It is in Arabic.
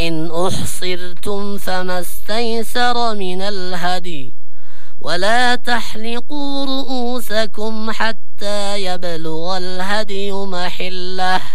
فإن أحصرتم فما استيسر من الهدي ولا تحلقوا رؤوسكم حتى يبلغ الهدي محله